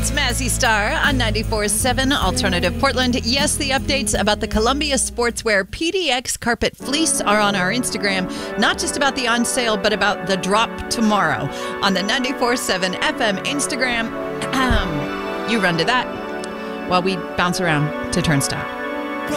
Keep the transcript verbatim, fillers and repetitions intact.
It's Mazzy Star on ninety-four point seven Alternative Portland. Yes, the updates about the Columbia Sportswear P D X Carpet Fleece are on our Instagram. Not just about the on sale, but about the drop tomorrow on the ninety-four point seven F M Instagram. Um, you run to that while we bounce around to Turnstile.